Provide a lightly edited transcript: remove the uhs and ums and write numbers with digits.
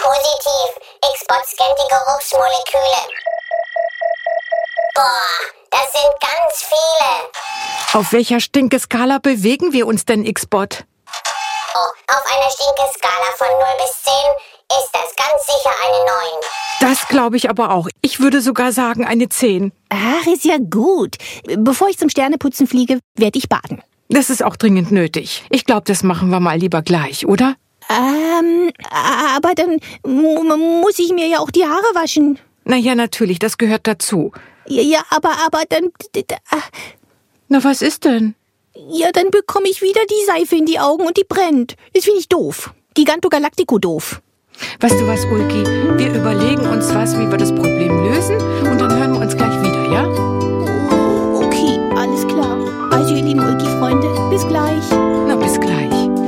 Positiv. Xbot scannt die Geruchsmoleküle. Boah, das sind ganz viele. Auf welcher Stinkeskala bewegen wir uns denn, Xbot? Oh, auf einer Stinkeskala von 0 bis 10 ist das ganz sicher eine 9. Das glaube ich aber auch. Ich würde sogar sagen eine 10. Ach, ist ja gut. Bevor ich zum Sterneputzen fliege, werde ich baden. Das ist auch dringend nötig. Ich glaube, das machen wir mal lieber gleich, oder? Aber dann muss ich mir ja auch die Haare waschen. Naja, natürlich, das gehört dazu. Ja, aber dann... Na, was ist denn? Ja, dann bekomme ich wieder die Seife in die Augen und die brennt. Das finde ich doof. Giganto Galactico doof. Weißt du was, Ulki? Wir überlegen uns was, wie wir das Problem lösen und dann hören wir uns gleich wieder, ja? Okay, alles klar. Also ihr lieben Ulki-Freunde, bis gleich.